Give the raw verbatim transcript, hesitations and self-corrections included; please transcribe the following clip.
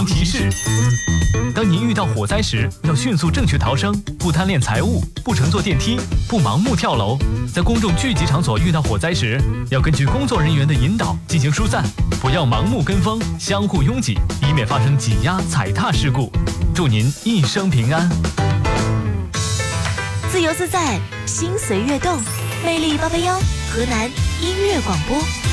提示：当您遇到火灾时，要迅速正确逃生，不贪恋财物，不乘坐电梯，不盲目跳楼。在公众聚集场所遇到火灾时，要根据工作人员的引导进行疏散，不要盲目跟风，相互拥挤，以免发生挤压、踩踏事故。祝您一生平安。 自由自在，心随悦动，魅力八八幺，河南音乐广播。